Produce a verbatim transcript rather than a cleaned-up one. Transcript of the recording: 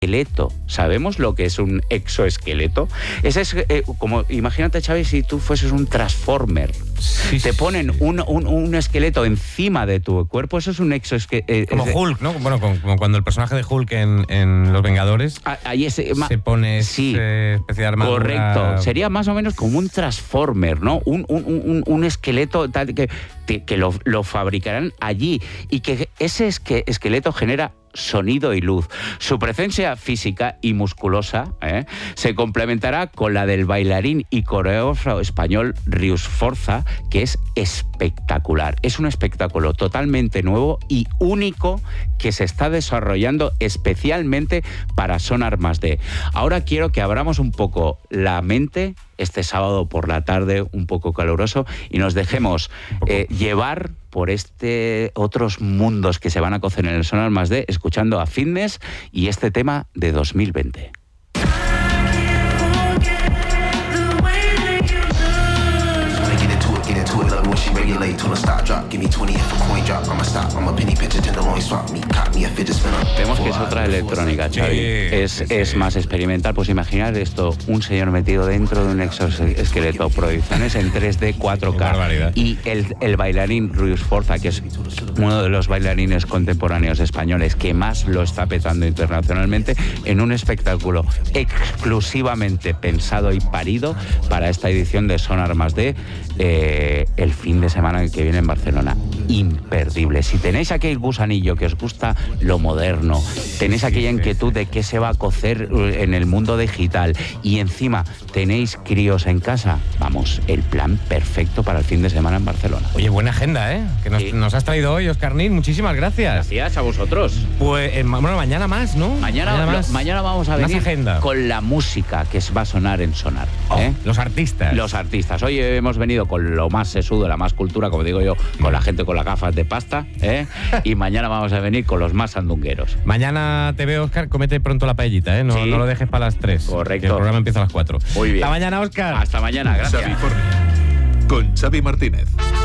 exoesqueleto. ¿Sabemos lo que es un exoesqueleto? Ese es eh, como, imagínate, Xavi, si tú fueses un Transformer. Sí, te ponen un, un, un esqueleto encima de tu cuerpo, eso es un exoesqueleto. Eh, como Hulk, ¿no? Bueno, como, como cuando el personaje de Hulk en, en Los Vengadores ah, ahí es, se ma- pone sí, ese especie de armadura. Correcto, sería más o menos como un Transformer, ¿no? Un, un, un, un esqueleto tal que, que lo, lo fabricarán allí y que ese esque, esqueleto genera sonido y luz. Su presencia física y musculosa ¿eh? se complementará con la del bailarín y coreógrafo español Rius Forza, que es espectacular. Es un espectáculo totalmente nuevo y único que se está desarrollando especialmente para Sonar Más D. Ahora quiero que abramos un poco la mente este sábado por la tarde, un poco caluroso, y nos dejemos eh, llevar por este otros mundos que se van a cocer en el Sonar Más D, escuchando a Fitness y este tema de dos mil veinte. Vemos que es otra electrónica, Xavi. Sí, es, sí, es sí. más experimental. Pues imaginar esto, un señor metido dentro de un exoesqueleto, proyecciones en tres D, cuatro K. Y el, el bailarín Rius Forza, que es uno de los bailarines contemporáneos españoles que más lo está petando internacionalmente, en un espectáculo exclusivamente pensado y parido para esta edición de Sonar Más D, eh, el fin de semana que viene en Barcelona. Imperdible. Si tenéis aquel gusanillo que os gusta lo moderno, tenéis aquella inquietud de qué se va a cocer en el mundo digital y encima tenéis críos en casa, vamos, el plan perfecto para el fin de semana en Barcelona. Oye, buena agenda, ¿eh? Que nos, sí. nos has traído hoy, Óscar Nin, muchísimas gracias. Gracias a vosotros. Pues, eh, bueno, mañana más, ¿no? Mañana, mañana, más. Lo, mañana vamos a venir con la música que va a sonar en Sonar. ¿eh? Oh, los artistas. Los artistas. Hoy hemos venido con lo más sesudo, la más cultura, como digo yo, con la gente con las gafas de pasta, ¿eh? Y mañana vamos a venir con los más sandungueros. Mañana te veo, Óscar, comete pronto la paellita, ¿eh? No, sí. no lo dejes para las tres. Correcto. El programa empieza a las cuatro. Muy bien. Hasta mañana, Óscar. Hasta mañana, gracias. Xavi Fornia, con Xavi Martínez.